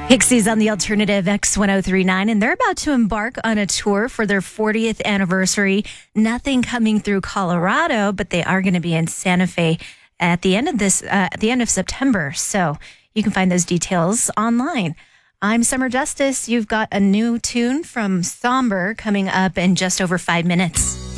Pixies on the alternative X1039, and they're about to embark on a tour for their 40th anniversary. Nothing coming through Colorado, but they are going to be in Santa Fe at the end of September. So you can find those details online. I'm Summer Justice. You've got a new tune from Somber coming up in just over 5 minutes.